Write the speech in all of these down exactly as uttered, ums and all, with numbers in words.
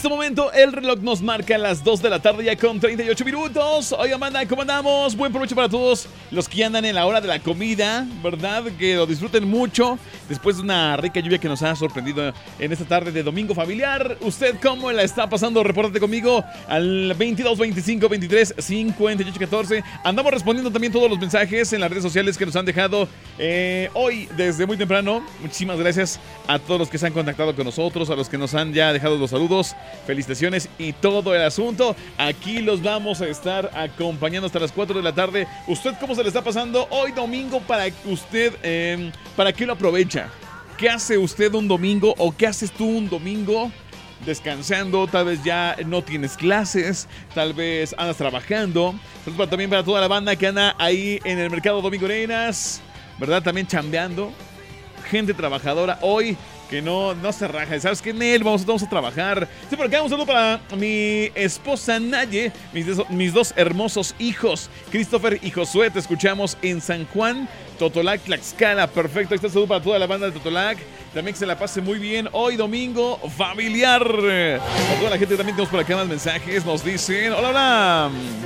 este momento el reloj nos marca las dos de la tarde ya con treinta y ocho minutos. Oigan, banda, ¿cómo andamos? Buen provecho para todos los que andan en la hora de la comida, ¿verdad? Que lo disfruten mucho después de una rica lluvia que nos ha sorprendido en esta tarde de domingo familiar. ¿Usted cómo la está pasando? Repórtate conmigo al veintidós veinticinco veintitrés cincuenta y ocho catorce. Andamos respondiendo también todos los mensajes en las redes sociales que nos han dejado eh, hoy desde muy temprano. Muchísimas gracias a todos los que se han contactado con nosotros, a los que nos han ya dejado los saludos, felicitaciones y todo el asunto. Aquí los vamos a estar acompañando hasta las cuatro de la tarde. ¿Usted cómo se le está pasando hoy domingo para que usted, eh, para qué lo aprovecha? ¿Qué hace usted un domingo o qué haces tú un domingo? Descansando, tal vez ya no tienes clases, tal vez andas trabajando. Saludos también para toda la banda que anda ahí en el mercado Domingo Arenas, ¿verdad? También chambeando. Gente trabajadora hoy que no, no se raja. ¿Sabes qué, Nel? Vamos, vamos a trabajar. Sí, por acá un saludo para mi esposa Naye, mis, mis dos hermosos hijos, Christopher y Josué. Te escuchamos en San Juan, Totolac, Tlaxcala. Perfecto, ahí está el saludo para toda la banda de Totolac. También que se la pase muy bien hoy domingo familiar. Para toda la gente también tenemos por acá más mensajes. Nos dicen, hola, hola.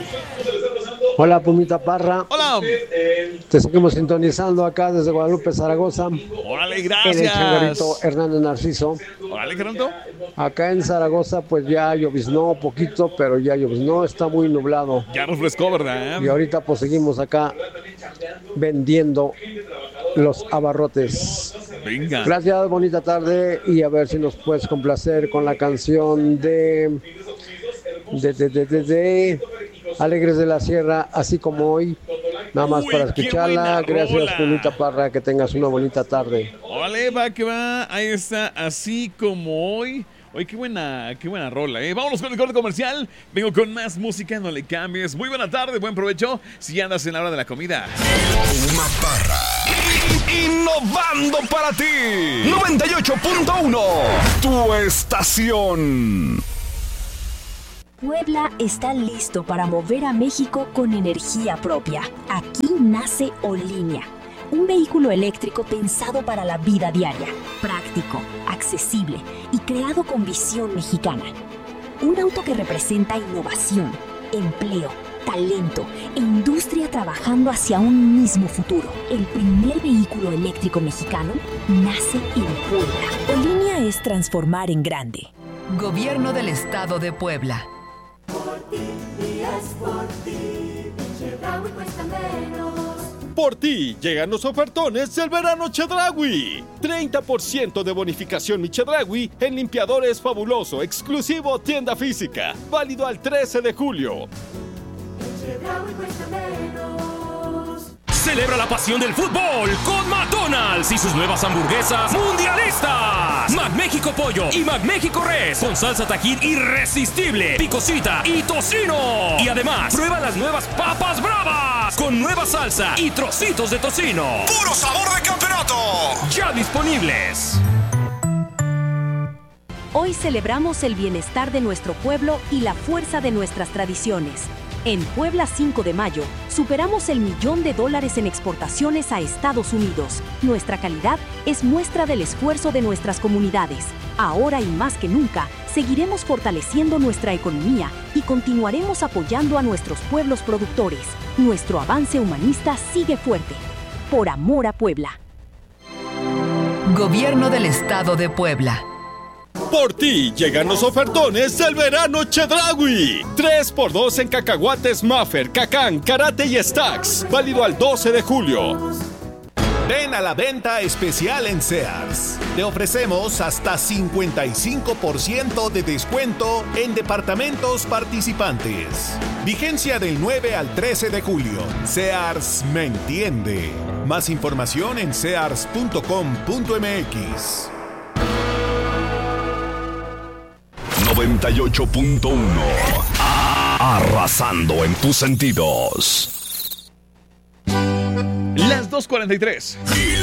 Hola, Pumita Parra. Hola. Te seguimos sintonizando acá desde Guadalupe, Zaragoza. Órale, En el gracias. changarrito Hernández Narciso. Órale, Geronto. Acá en Zaragoza, pues ya lloviznó poquito, pero ya lloviznó, está muy nublado. Ya refrescó, ¿verdad? Y ahorita pues seguimos acá vendiendo los abarrotes. Venga. Gracias, bonita tarde. Y a ver si nos puedes complacer con la canción de... De, de, de, de, de Alegres de la Sierra, así como hoy. Nada más Uy, para qué escucharla. buena Gracias, rola. Julita Parra, que tengas una bonita tarde. Órale, va que va. Ahí está, así como hoy. Oye, qué buena, qué buena rola, ¿eh? Vámonos con el corte comercial. Vengo con más música, no le cambies. Muy buena tarde, buen provecho si andas en la hora de la comida. Puma Parra. Innovando para ti. noventa y ocho punto uno. Tu estación. Puebla está listo para mover a México con energía propia. Aquí nace Olinea, un vehículo eléctrico pensado para la vida diaria, práctico, accesible y creado con visión mexicana. Un auto que representa innovación, empleo, talento e industria trabajando hacia un mismo futuro. El primer vehículo eléctrico mexicano nace en Puebla. Olinea es transformar en grande. Gobierno del Estado de Puebla. Por ti, y es por ti, Chedraui cuesta menos. Por ti llegan los ofertones del verano Chedraui. treinta por ciento de bonificación Mi Chedraui en limpiadores fabuloso, exclusivo tienda física. Válido al trece de julio. Chedraui cuesta menos. Celebra la pasión del fútbol con McDonald's y sus nuevas hamburguesas mundialistas. McMéxico Pollo y McMéxico Res con salsa Tajín irresistible, picosita y tocino. Y además, prueba las nuevas papas bravas con nueva salsa y trocitos de tocino. ¡Puro sabor de campeonato! Ya disponibles. Hoy celebramos el bienestar de nuestro pueblo y la fuerza de nuestras tradiciones. En Puebla cinco de mayo, superamos el millón de dólares en exportaciones a Estados Unidos. Nuestra calidad es muestra del esfuerzo de nuestras comunidades. Ahora y más que nunca, seguiremos fortaleciendo nuestra economía y continuaremos apoyando a nuestros pueblos productores. Nuestro avance humanista sigue fuerte. Por amor a Puebla. Gobierno del Estado de Puebla. Por ti llegan los ofertones del verano Chedraui. tres por dos en cacahuates Maffer, Cacán, Karate y Stacks. Válido al doce de julio. Ven a la venta especial en Sears. Te ofrecemos hasta cincuenta y cinco por ciento de descuento en departamentos participantes. Vigencia del nueve al trece de julio. Sears me entiende. Más información en sears punto com punto m x. noventa y ocho punto uno. Arrasando en tus sentidos. Las dos cuarenta y tres.